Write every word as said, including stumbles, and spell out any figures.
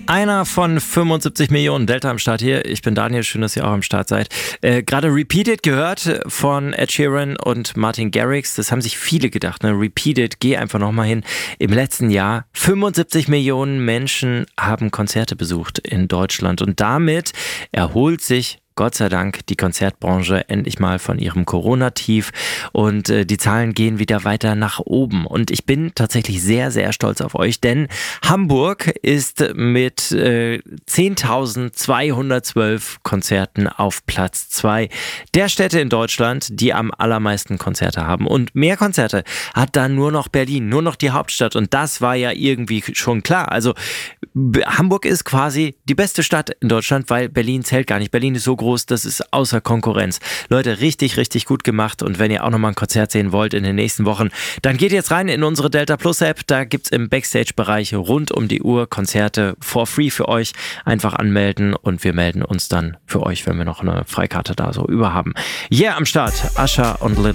Einer von fünfundsiebzig Millionen. Delta am Start hier. Ich bin Daniel, schön, dass ihr auch am Start seid. Äh, Gerade Repeated gehört von Ed Sheeran und Martin Garrix. Das haben sich viele gedacht. Ne? Repeated, geh einfach nochmal hin. Im letzten Jahr fünfundsiebzig Millionen Menschen haben Konzerte besucht in Deutschland. Und damit erholt sich Gott sei Dank die Konzertbranche endlich mal von ihrem Corona-Tief und äh, die Zahlen gehen wieder weiter nach oben. Und ich bin tatsächlich sehr, sehr stolz auf euch, denn Hamburg ist mit äh, zehntausendzweihundertzwölf Konzerten auf Platz zwei der Städte in Deutschland, die am allermeisten Konzerte haben. Und mehr Konzerte hat dann nur noch Berlin, nur noch die Hauptstadt. Und das war ja irgendwie schon klar. Also B- Hamburg ist quasi die beste Stadt in Deutschland, weil Berlin zählt gar nicht. Berlin ist so groß, das ist außer Konkurrenz. Leute, richtig, richtig gut gemacht. Und wenn ihr auch nochmal ein Konzert sehen wollt in den nächsten Wochen, dann geht jetzt rein in unsere Delta Plus App. Da gibt es im Backstage-Bereich rund um die Uhr Konzerte for free für euch. Einfach anmelden und wir melden uns dann für euch, wenn wir noch eine Freikarte da so über haben. Yeah, am Start. Usher und Lil